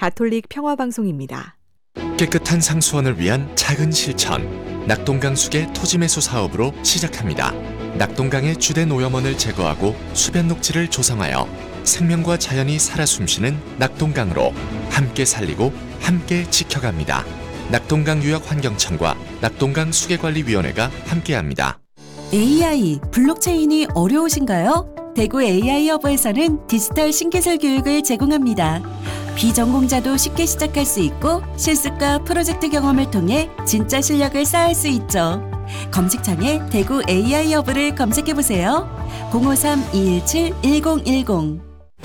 가톨릭 평화방송입니다. 깨끗한 상수원을 위한 작은 실천. 낙동강수계 토지매수 사업으로 시작합니다. 낙동강의 주된 오염원을 제거하고 수변 녹지를 조성하여 생명과 자연이 살아 숨쉬는 낙동강으로 함께 살리고 함께 지켜갑니다. 낙동강 유역환경청과 낙동강 수계관리위원회가 함께합니다. AI, 블록체인이 어려우신가요? 대구 AI허브에서는 디지털 신기술 교육을 제공합니다. 비전공자도 쉽게 시작할 수 있고 실습과 프로젝트 경험을 통해 진짜 실력을 쌓을 수 있죠. 검색창에 대구 AI허브를 검색해보세요. 053-217-1010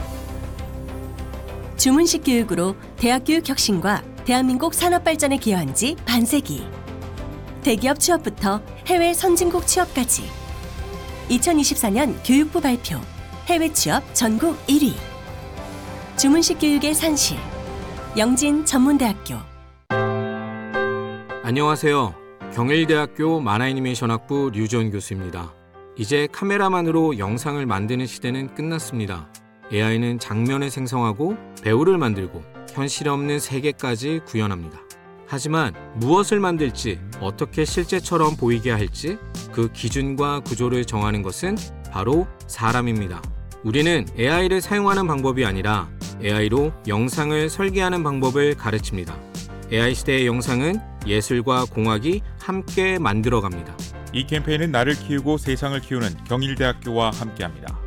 주문식 교육으로 대학교육 혁신과 대한민국 산업발전에 기여한 지 반세기. 대기업 취업부터 해외 선진국 취업까지. 2024년 교육부 발표 해외 취업 전국 1위. 주문식 교육의 산실 영진 전문대학교. 안녕하세요. 경일대학교 만화애니메이션학부 류지원 교수입니다. 이제 카메라만으로 영상을 만드는 시대는 끝났습니다. AI는 장면을 생성하고 배우를 만들고 현실 없는 세계까지 구현합니다. 하지만 무엇을 만들지, 어떻게 실제처럼 보이게 할지 그 기준과 구조를 정하는 것은 바로 사람입니다. 우리는 AI를 사용하는 방법이 아니라 AI로 영상을 설계하는 방법을 가르칩니다. AI 시대의 영상은 예술과 공학이 함께 만들어갑니다. 이 캠페인은 나를 키우고 세상을 키우는 경일대학교와 함께합니다.